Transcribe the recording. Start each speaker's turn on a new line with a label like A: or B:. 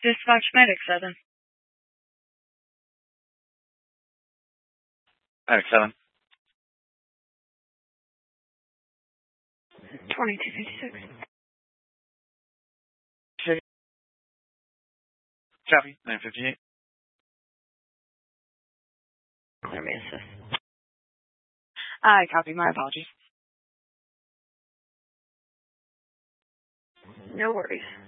A: Dispatch Medic 7.
B: Medic 7.
A: 2256.
B: Copy. 958.
A: Let me assist. I copy. My apologies. No worries.